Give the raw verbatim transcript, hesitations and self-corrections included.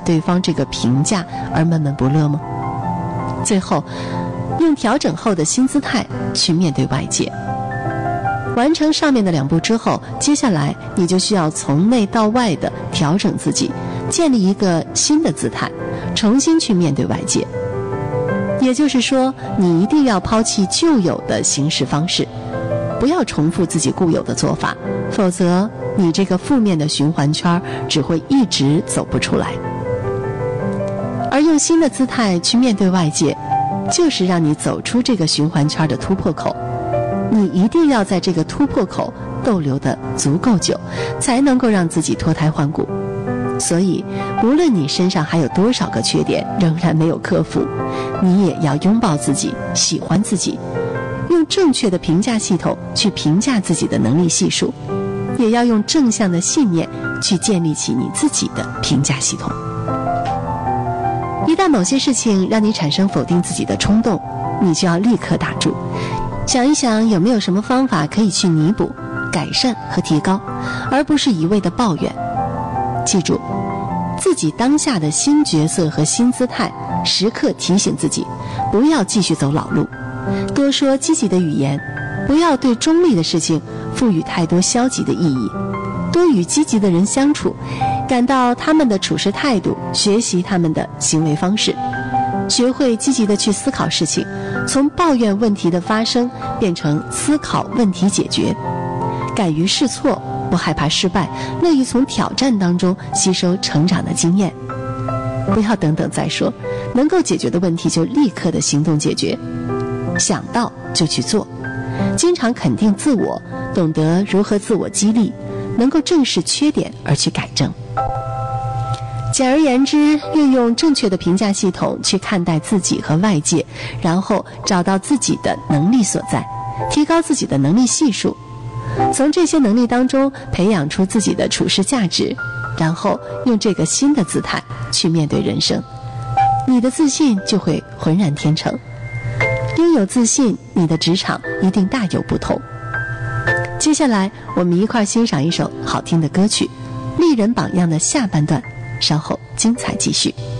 对方这个评价而闷闷不乐吗？最后，用调整后的新姿态去面对外界。完成上面的两步之后，接下来你就需要从内到外的调整自己，建立一个新的姿态，重新去面对外界。也就是说，你一定要抛弃旧有的行事方式，不要重复自己固有的做法，否则你这个负面的循环圈只会一直走不出来。而用新的姿态去面对外界，就是让你走出这个循环圈的突破口。你一定要在这个突破口逗留得足够久，才能够让自己脱胎换骨。所以无论你身上还有多少个缺点仍然没有克服，你也要拥抱自己，喜欢自己，用正确的评价系统去评价自己的能力系数，也要用正向的信念去建立起你自己的评价系统。一旦某些事情让你产生否定自己的冲动，你就要立刻打住，想一想有没有什么方法可以去弥补、改善和提高，而不是一味的抱怨。记住，自己当下的新角色和新姿态，时刻提醒自己，不要继续走老路，多说积极的语言，不要对中立的事情赋予太多消极的意义，多与积极的人相处，感到他们的处事态度，学习他们的行为方式，学会积极的去思考事情，从抱怨问题的发生变成思考问题解决，敢于试错，不害怕失败，乐于从挑战当中吸收成长的经验。不要等等再说，能够解决的问题就立刻的行动解决，想到就去做，经常肯定自我，懂得如何自我激励，能够正视缺点而去改正。简而言之，运用正确的评价系统去看待自己和外界，然后找到自己的能力所在，提高自己的能力系数，从这些能力当中培养出自己的处事价值，然后用这个新的姿态去面对人生，你的自信就会浑然天成。拥有自信，你的职场一定大有不同。接下来我们一块欣赏一首好听的歌曲，丽人榜样的下半段，稍后精彩继续。